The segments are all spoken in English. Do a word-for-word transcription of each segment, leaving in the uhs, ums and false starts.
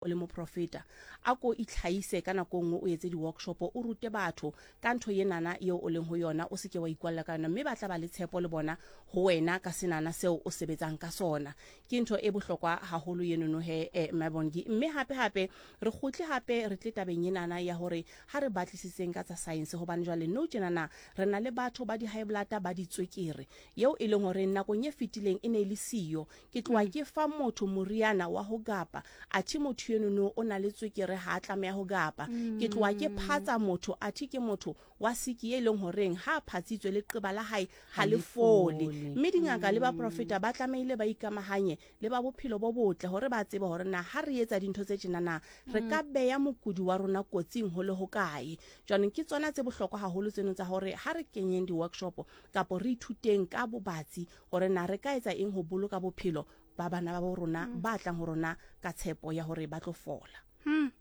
le mo profeta a ko itlhaise kana go nngwe o etse di workshop o rute batho ka ntho ye nana yo o leng ho yona o seke wa ikwalla kana mme ba tla ba le tshepo le bona ho wena ka senana seo o sebetsang ka sona ke ntho e bohlokwa haholo ye nono he eh, mabongi mme hape hape re gotle hape re tle tabeng ye nana ya hore ha re batlisitseng ka tsa science ho bana jwale no tjenana re na le batho ba di high blood ba di tswekere yeo e leng hore nako nye fitileng ene le siyo ke tloa ke fa motho moriana wa ho gapa a thi motho ye nono o na le tswekere ha tla me ho gapa ke tloa ke phatsa motho a thi ke motho wa siki ye leng horeng ha phatsitswe le qeba la hae ha le fole mme dingaka le ba profeta ba tlameile ba ikamahanye le ba bophelo bo botle hore ba tsebe hore na ha re etsa dintho tse tjenana re ka beya mokudi wa rona kotsing ho le ho kae jwanong ke tsona tse bohlokwa haholo tseno tsa hore ha re kenyeng di workshop kapo re ithuteng ka bobatsi hore na re ka etsa eng ho boloka bophelo ba bana ba rona ba tlang ho rona ka tshepo ya hore ba tlo fola. Hmm.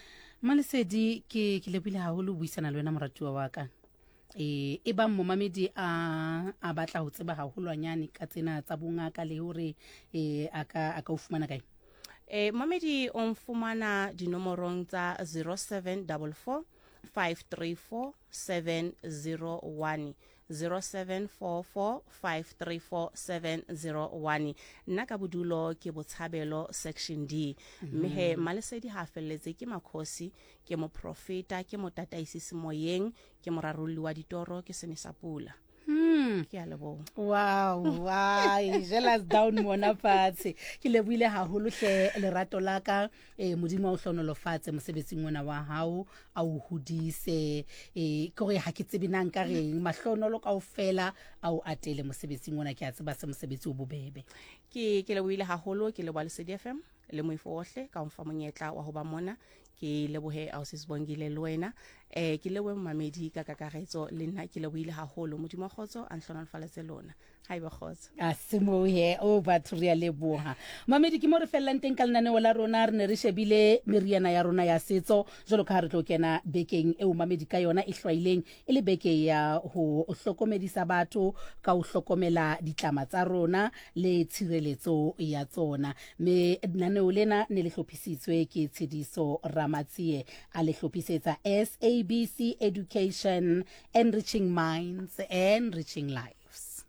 Malesedi ke ke lebile haholo buisana le wena moratuwa wa ka. Eh e bang momamedi a a batla ho tseba haholwanyane ka tsena tsa bongaka le hore eh aka aka o fumana kae? Eh mamedi o mfumana dinomorong tsa zero seven four four five three four seven zero one zero seven four four five three four seven zero one nna ka bodulo ke botshabelo section D mme he Malesedi ha felletse ke makhosi ke mo profeta ke mo tataisi semoyeng ke morarolli wa ditoro ke Senisa Pula. Hmm. Ke a lebo. Wow, wow, jealous down mona fatshe. Ke leboile haholo hle lerato la ka eh modimo o hlonolofatse mosebetsing mona wa hao a o hodise eh ke re ha ke tsebe nang ka reng mahlonolo kaofela a o atele mosebetsing mona ke a tseba se mosebetsi o bobebe. Ke ke leboile haholo ke lebo Lesedi F M le moifohle ka mfa monyetla wa ho ba mona ke lebohe au sisibongile le wena eh ke lebo mamedi ka kakaretso le nna ke leboile haholo modimo khotso a nhlonalfaletse lona haiba khotso a semo he o batho re a leboha mamedi ke mo re fellang teng ka lenaneo la rona re ne re shebile meriana ya rona ya setso jalo ka re tlo kena bekeng eo mamedi ka yona e hlwaileng e le beke ya ho hlokomedisa batho ka ho hlokomela ditlama tsa rona le tshireletso ya tsona me lenaneo lena ne le hlophisitswe ke Tshidiso Ramatsie a le hlophisetsa S A B C Education, enriching minds, enriching lives.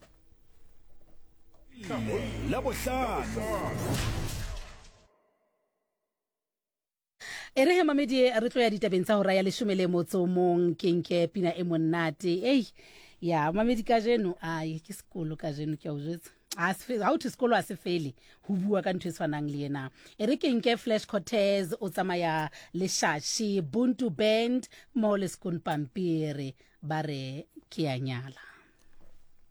Ere he mamedi re tlo ya ditabeng tsa ho raya leshome le motso mong kenke pina e monate ei ya mamedi ka jeno ai ke sekolo ka jeno ke a o jwetsa as ha o tsekolo a se fele ho bua ka ntwe tshwanang le yena e re ke nke Flash Cortez o tsamaya le Shashi Buntu Band mo le skun pampiri bare ke a nyala.